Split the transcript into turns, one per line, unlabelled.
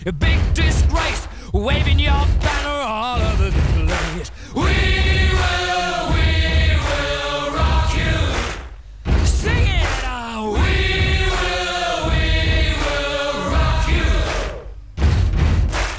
A big disgrace, waving your banner all over the